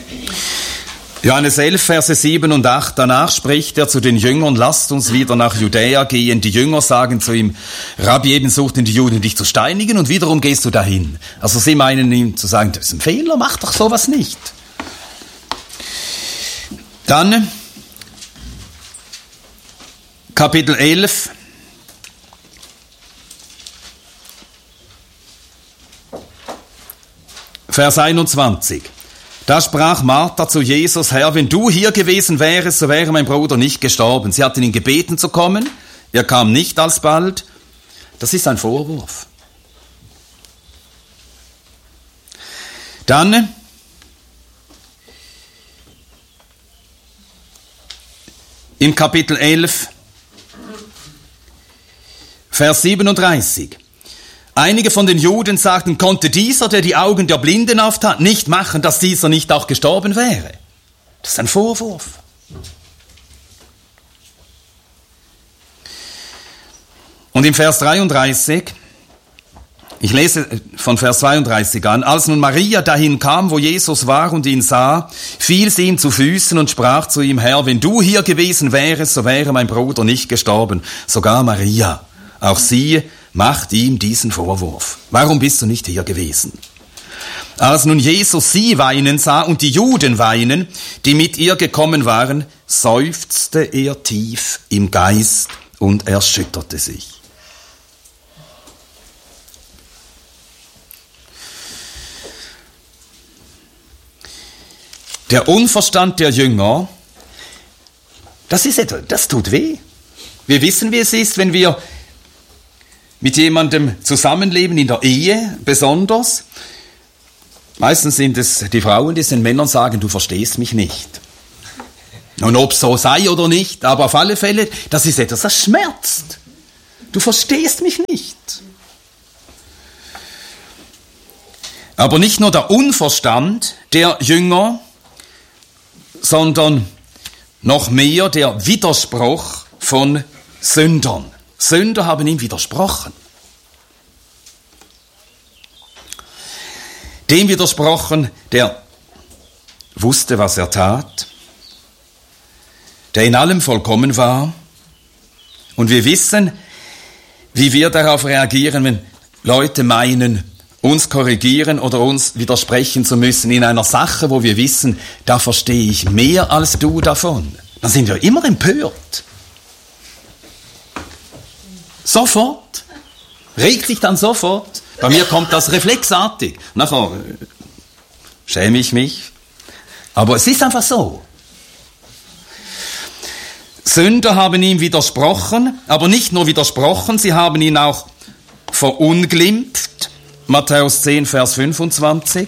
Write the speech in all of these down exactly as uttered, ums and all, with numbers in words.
Johannes elf, Verse sieben und acht. Danach spricht er zu den Jüngern, lasst uns wieder nach Judäa gehen. Die Jünger sagen zu ihm, Rabbi, eben suchten die Juden dich zu steinigen und wiederum gehst du dahin. Also sie meinen ihm zu sagen, das ist ein Fehler, mach doch sowas nicht. Dann Kapitel elf. Vers einundzwanzig. Da sprach Martha zu Jesus, Herr, wenn du hier gewesen wärest, so wäre mein Bruder nicht gestorben. Sie hatten ihn gebeten zu kommen, er kam nicht alsbald. Das ist ein Vorwurf. Dann im Kapitel elf, Vers siebenunddreißig. Einige von den Juden sagten, konnte dieser, der die Augen der Blinden auftat, nicht machen, dass dieser nicht auch gestorben wäre. Das ist ein Vorwurf. Und im Vers dreiunddreißig, ich lese von Vers zweiunddreißig an, als nun Maria dahin kam, wo Jesus war und ihn sah, fiel sie ihm zu Füßen und sprach zu ihm, Herr, wenn du hier gewesen wärest, so wäre mein Bruder nicht gestorben. Sogar Maria, auch sie macht ihm diesen Vorwurf. Warum bist du nicht hier gewesen? Als nun Jesus sie weinen sah und die Juden weinen, die mit ihr gekommen waren, seufzte er tief im Geist und erschütterte sich. Der Unverstand der Jünger, das ist etwas, das tut weh. Wir wissen, wie es ist, wenn wir mit jemandem zusammenleben, in der Ehe besonders. Meistens sind es die Frauen, die den Männern sagen, du verstehst mich nicht. Und ob es so sei oder nicht, aber auf alle Fälle, das ist etwas, das schmerzt. Du verstehst mich nicht. Aber nicht nur der Unverstand der Jünger, sondern noch mehr der Widerspruch von Sündern. Sünder haben ihm widersprochen. Dem widersprochen, der wusste, was er tat, der in allem vollkommen war. Und wir wissen, wie wir darauf reagieren, wenn Leute meinen, uns korrigieren oder uns widersprechen zu müssen in einer Sache, wo wir wissen, da verstehe ich mehr als du davon. Dann sind wir immer empört. Sofort. Regt sich dann sofort. Bei mir kommt das reflexartig. Nachher schäme ich mich. Aber es ist einfach so. Sünder haben ihm widersprochen, aber nicht nur widersprochen, sie haben ihn auch verunglimpft. Matthäus zehn, Vers fünfundzwanzig.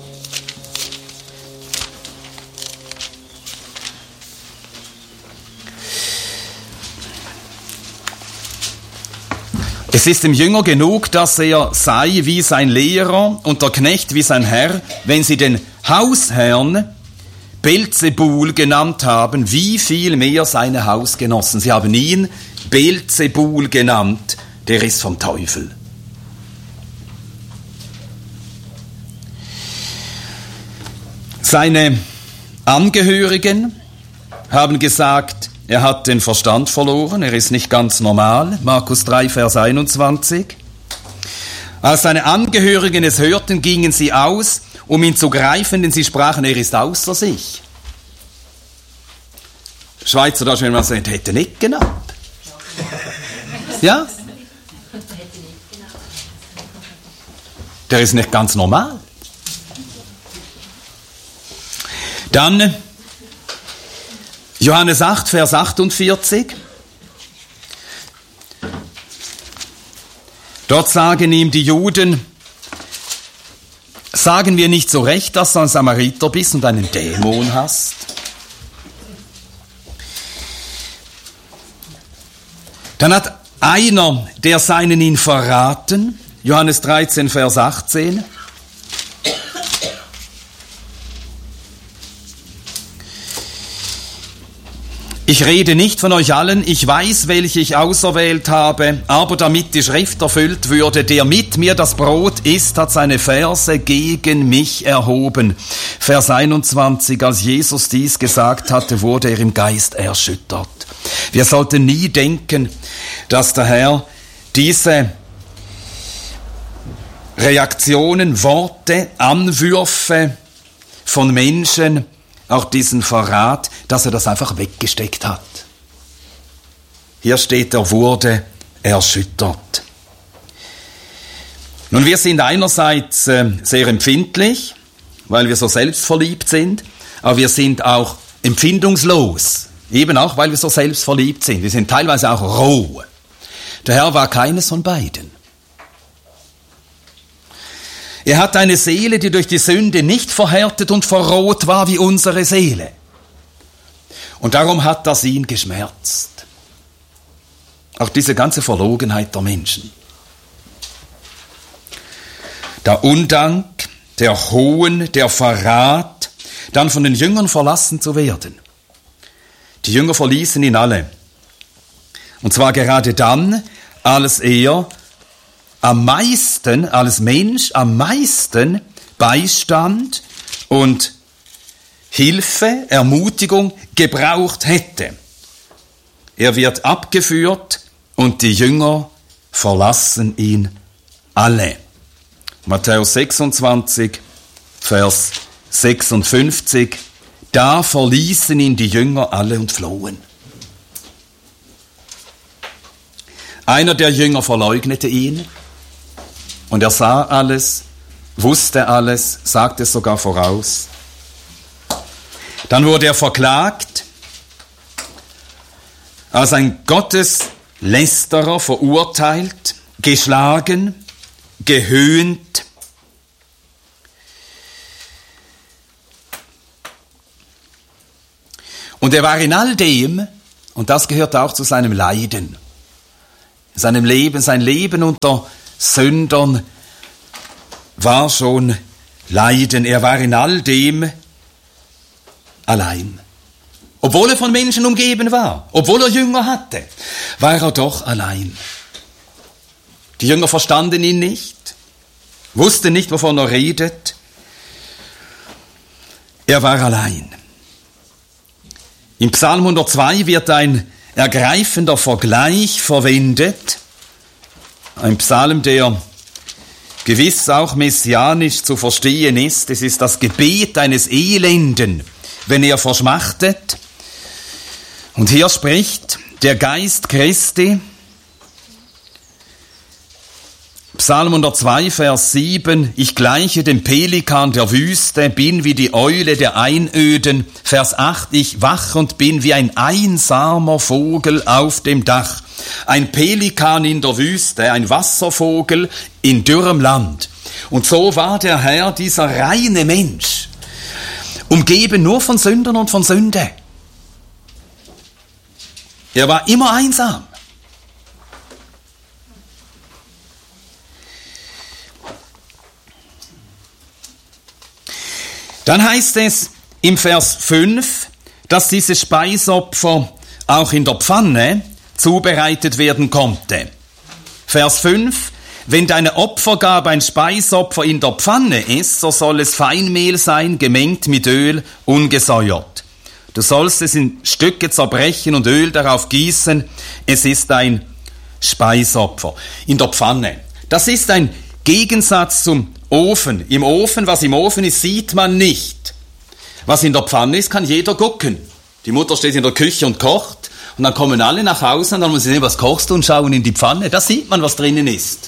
Es ist dem Jünger genug, dass er sei wie sein Lehrer und der Knecht wie sein Herr, wenn sie den Hausherrn Beelzebul genannt haben, wie viel mehr seine Hausgenossen. Sie haben ihn Beelzebul genannt, der ist vom Teufel. Seine Angehörigen haben gesagt, er hat den Verstand verloren, er ist nicht ganz normal. Markus drei, Vers einundzwanzig. Als seine Angehörigen es hörten, gingen sie aus, um ihn zu greifen, denn sie sprachen, er ist außer sich. Schweizer, da wenn man sagt, hätte nicht genannt. Ja? Der ist nicht ganz normal. Dann Johannes acht, Vers achtundvierzig. Dort sagen ihm die Juden, sagen wir nicht so recht, dass du ein Samariter bist und einen Dämon hast? Dann hat einer der Seinen ihn verraten, Johannes dreizehn, Vers achtzehn. Ich rede nicht von euch allen, ich weiß, welche ich auserwählt habe, aber damit die Schrift erfüllt würde, der mit mir das Brot isst, hat seine Verse gegen mich erhoben. Vers einundzwanzig, als Jesus dies gesagt hatte, wurde er im Geist erschüttert. Wir sollten nie denken, dass der Herr diese Reaktionen, Worte, Anwürfe von Menschen, auch diesen Verrat, dass er das einfach weggesteckt hat. Hier steht, er wurde erschüttert. Nun, wir sind einerseits äh, sehr empfindlich, weil wir so selbstverliebt sind, aber wir sind auch empfindungslos, eben auch, weil wir so selbstverliebt sind. Wir sind teilweise auch roh. Der Herr war keines von beiden. Er hat eine Seele, die durch die Sünde nicht verhärtet und verroht war wie unsere Seele. Und darum hat das ihn geschmerzt. Auch diese ganze Verlogenheit der Menschen. Der Undank, der Hohn, der Verrat, dann von den Jüngern verlassen zu werden. Die Jünger verließen ihn alle. Und zwar gerade dann, als er am meisten, als Mensch, am meisten Beistand und Hilfe, Ermutigung gebraucht hätte. Er wird abgeführt und die Jünger verlassen ihn alle. Matthäus sechsundzwanzig, Vers sechsundfünfzig. Da verließen ihn die Jünger alle und flohen. Einer der Jünger verleugnete ihn. Und er sah alles, wusste alles, sagte es sogar voraus. Dann wurde er verklagt, als ein Gotteslästerer verurteilt, geschlagen, gehöhnt. Und er war in all dem, und das gehört auch zu seinem Leiden, seinem Leben, sein Leben unter Sündern war schon Leiden. Er war in all dem allein. Obwohl er von Menschen umgeben war, obwohl er Jünger hatte, war er doch allein. Die Jünger verstanden ihn nicht, wussten nicht, wovon er redet. Er war allein. Im Psalm hundertzwei wird ein ergreifender Vergleich verwendet. Ein Psalm, der gewiss auch messianisch zu verstehen ist. Es ist das Gebet eines Elenden, wenn er verschmachtet. Und hier spricht der Geist Christi, Psalm hundertzwei, Vers sieben, ich gleiche dem Pelikan der Wüste, bin wie die Eule der Einöden. Vers acht, ich wachend bin wie ein einsamer Vogel auf dem Dach. Ein Pelikan in der Wüste, ein Wasservogel in dürrem Land. Und so war der Herr, dieser reine Mensch, umgeben nur von Sündern und von Sünde. Er war immer einsam. Dann heißt es im Vers fünf, dass dieses Speisopfer auch in der Pfanne zubereitet werden konnte. Vers fünf, wenn deine Opfergabe ein Speisopfer in der Pfanne ist, so soll es Feinmehl sein, gemengt mit Öl, ungesäuert. Du sollst es in Stücke zerbrechen und Öl darauf gießen. Es ist ein Speisopfer in der Pfanne. Das ist ein Gegensatz zum Ofen. Im Ofen, was im Ofen ist, sieht man nicht. Was in der Pfanne ist, kann jeder gucken. Die Mutter steht in der Küche und kocht und dann kommen alle nach Hause und dann muss sie sehen, was kochst du, und schauen in die Pfanne. Da sieht man, was drinnen ist.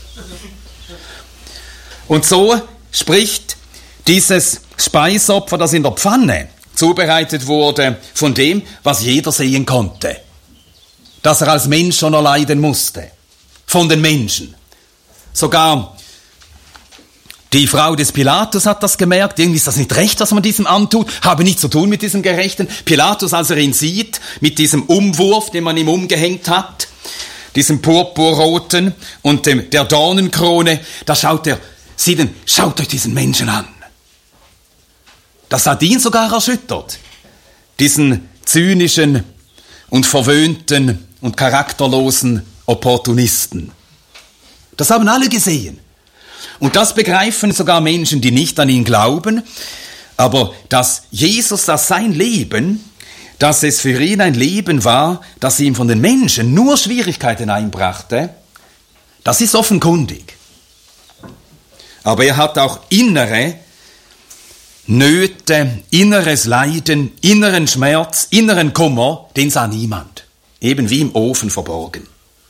Und so spricht dieses Speisopfer, das in der Pfanne zubereitet wurde, von dem, was jeder sehen konnte. Dass er als Mensch schon erleiden musste. Von den Menschen. Sogar die Frau des Pilatus hat das gemerkt. Irgendwie ist das nicht recht, was man diesem antut. Habe nichts zu tun mit diesem Gerechten. Pilatus, als er ihn sieht, mit diesem Umwurf, den man ihm umgehängt hat, diesem purpurroten und dem, der Dornenkrone, da schaut er, sieht ihn, schaut euch diesen Menschen an. Das hat ihn sogar erschüttert. Diesen zynischen und verwöhnten und charakterlosen Opportunisten. Das haben alle gesehen. Und das begreifen sogar Menschen, die nicht an ihn glauben. Aber dass Jesus, dass sein Leben, dass es für ihn ein Leben war, das ihm von den Menschen nur Schwierigkeiten einbrachte, das ist offenkundig. Aber er hat auch innere Nöte, inneres Leiden, inneren Schmerz, inneren Kummer, den sah niemand. Eben wie im Ofen verborgen.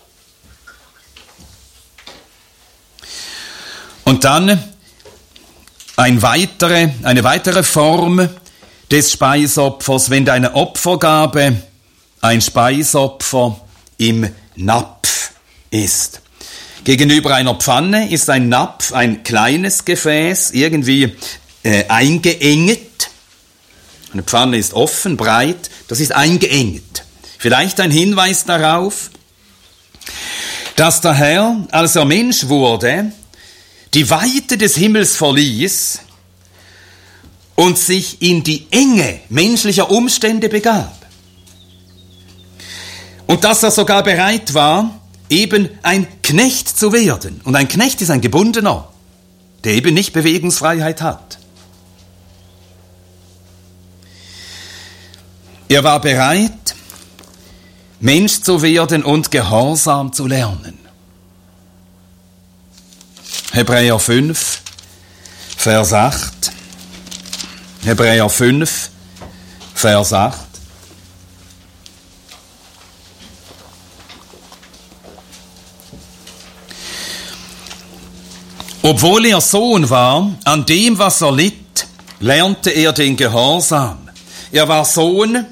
Und dann ein weitere, eine weitere Form des Speisopfers, wenn deine Opfergabe ein Speisopfer im Napf ist. Gegenüber einer Pfanne ist ein Napf ein kleines Gefäß, irgendwie äh, eingeengt. Eine Pfanne ist offen, breit, das ist eingeengt. Vielleicht ein Hinweis darauf, dass der Herr, als er Mensch wurde, die Weite des Himmels verließ und sich in die Enge menschlicher Umstände begab. Und dass er sogar bereit war, eben ein Knecht zu werden. Und ein Knecht ist ein Gebundener, der eben nicht Bewegungsfreiheit hat. Er war bereit, Mensch zu werden und Gehorsam zu lernen. Hebräer fünf, Vers acht. Hebräer fünf, Vers acht. Obwohl er Sohn war, an dem, was er litt, lernte er den Gehorsam. Er war Sohn,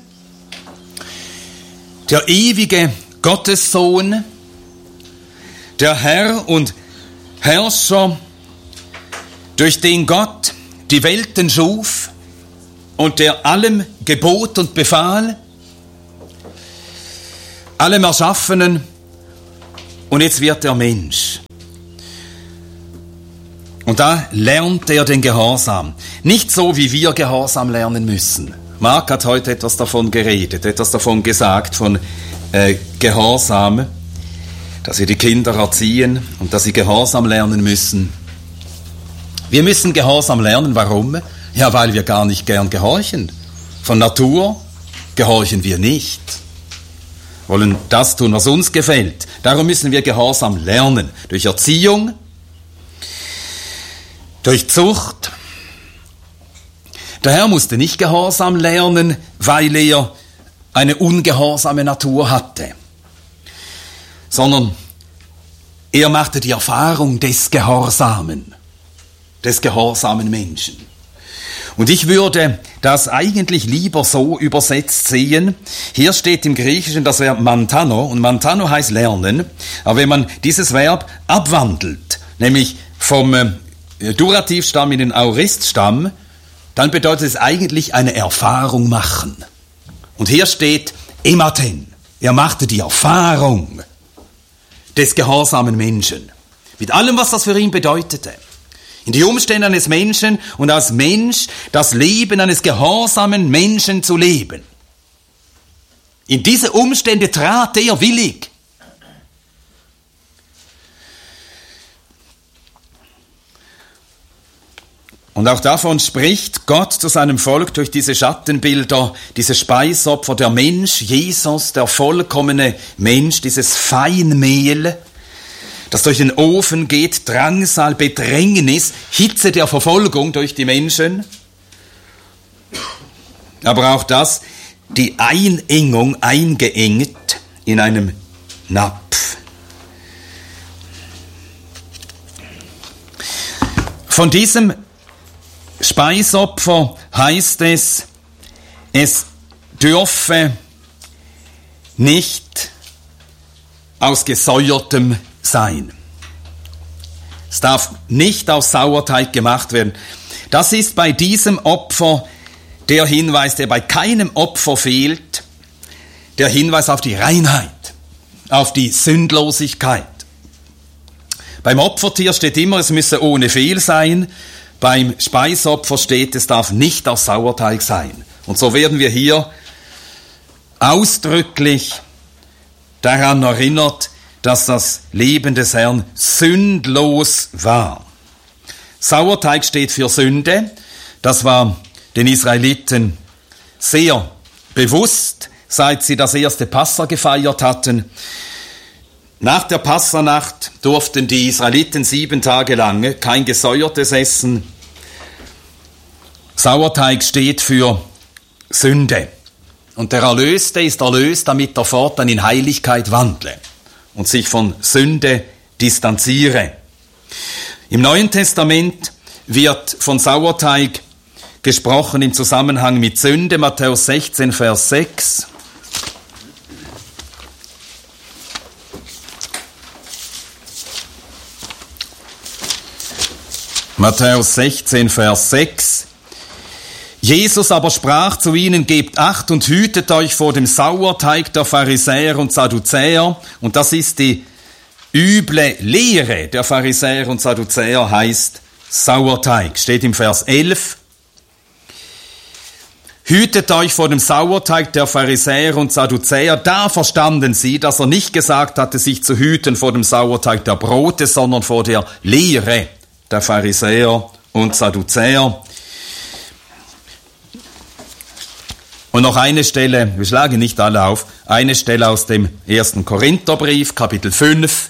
der ewige Gottessohn, der Herr und Herrscher, durch den Gott die Welten schuf und der allem gebot und befahl, allem Erschaffenen, und jetzt wird er Mensch. Und da lernt er den Gehorsam. Nicht so, wie wir Gehorsam lernen müssen. Mark hat heute etwas davon geredet, etwas davon gesagt, von äh, Gehorsam, dass wir die Kinder erziehen und dass sie Gehorsam lernen müssen. Wir müssen Gehorsam lernen. Warum? Ja, weil wir gar nicht gern gehorchen. Von Natur gehorchen wir nicht. Wollen das tun, was uns gefällt. Darum müssen wir Gehorsam lernen. Durch Erziehung, durch Zucht. Der Herr musste nicht Gehorsam lernen, weil er eine ungehorsame Natur hatte, sondern er machte die Erfahrung des Gehorsamen, des gehorsamen Menschen. Und ich würde das eigentlich lieber so übersetzt sehen. Hier steht im Griechischen das Verb mantano, und mantano heißt lernen. Aber wenn man dieses Verb abwandelt, nämlich vom äh, Durativstamm in den Aoriststamm, dann bedeutet es eigentlich eine Erfahrung machen. Und hier steht ematen. Er machte die Erfahrung des gehorsamen Menschen. Mit allem, was das für ihn bedeutete. In die Umstände eines Menschen und als Mensch das Leben eines gehorsamen Menschen zu leben. In diese Umstände trat er willig. Und auch davon spricht Gott zu seinem Volk durch diese Schattenbilder, diese Speisopfer, der Mensch, Jesus, der vollkommene Mensch, dieses Feinmehl, das durch den Ofen geht, Drangsal, Bedrängnis, Hitze der Verfolgung durch die Menschen. Aber auch das, die Einengung, eingeengt in einem Napf. Von diesem Speisopfer heißt es, es dürfe nicht aus gesäuertem sein. Es darf nicht aus Sauerteig gemacht werden. Das ist bei diesem Opfer der Hinweis, der bei keinem Opfer fehlt, der Hinweis auf die Reinheit, auf die Sündlosigkeit. Beim Opfertier steht immer, es müsse ohne Fehl sein. Beim Speisopfer steht, es darf nicht aus Sauerteig sein. Und so werden wir hier ausdrücklich daran erinnert, dass das Leben des Herrn sündlos war. Sauerteig steht für Sünde. Das war den Israeliten sehr bewusst, seit sie das erste Passa gefeiert hatten. Nach der Passanacht durften die Israeliten sieben Tage lang kein Gesäuertes essen. Sauerteig steht für Sünde. Und der Erlöste ist erlöst, damit er fortan in Heiligkeit wandle und sich von Sünde distanziere. Im Neuen Testament wird von Sauerteig gesprochen im Zusammenhang mit Sünde, Matthäus sechzehn, Vers sechs. Matthäus sechzehn, Vers sechs. Jesus aber sprach zu ihnen, gebt Acht und hütet euch vor dem Sauerteig der Pharisäer und Sadduzäer. Und das ist die üble Lehre der Pharisäer und Sadduzäer, heißt Sauerteig. Steht im Vers elf. Hütet euch vor dem Sauerteig der Pharisäer und Sadduzäer. Da verstanden sie, dass er nicht gesagt hatte, sich zu hüten vor dem Sauerteig der Brote, sondern vor der Lehre der Pharisäer und Sadduzäer. Und noch eine Stelle, wir schlagen nicht alle auf, eine Stelle aus dem ersten Korintherbrief, Kapitel fünf,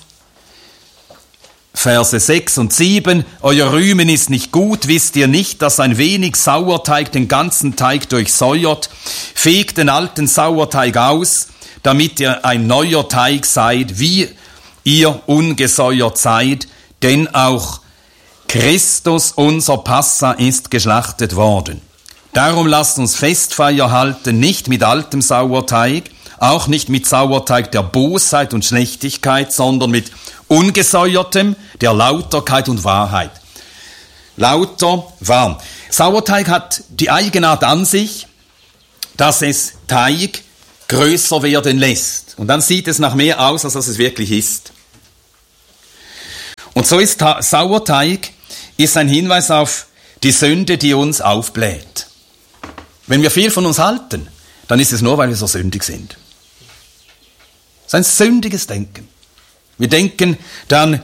Verse sechs und sieben. Euer Rühmen ist nicht gut, wisst ihr nicht, dass ein wenig Sauerteig den ganzen Teig durchsäuert? Fegt den alten Sauerteig aus, damit ihr ein neuer Teig seid, wie ihr ungesäuert seid, denn auch Christus, unser Passa, ist geschlachtet worden. Darum lasst uns Festfeier halten, nicht mit altem Sauerteig, auch nicht mit Sauerteig der Bosheit und Schlechtigkeit, sondern mit ungesäuertem, der Lauterkeit und Wahrheit. Lauter, warm. Sauerteig hat die Eigenart an sich, dass es Teig größer werden lässt. Und dann sieht es nach mehr aus, als es wirklich ist. Und so ist Ta- Sauerteig ist ein Hinweis auf die Sünde, die uns aufbläht. Wenn wir viel von uns halten, dann ist es nur, weil wir so sündig sind. Das ist ein sündiges Denken. Wir denken dann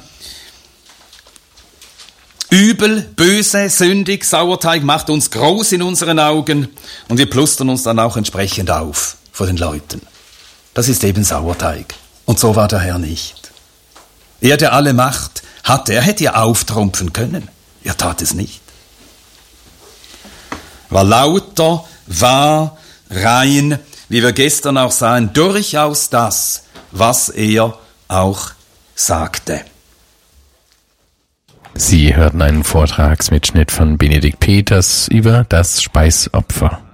übel, böse, sündig. Sauerteig macht uns groß in unseren Augen und wir plustern uns dann auch entsprechend auf vor den Leuten. Das ist eben Sauerteig. Und so war der Herr nicht. Er, der alle Macht hatte, er hätte ja auftrumpfen können. Er tat es nicht. War lauter, war rein, wie wir gestern auch sahen, durchaus das, was er auch sagte. Sie hörten einen Vortragsmitschnitt von Benedikt Peters über das Speisopfer.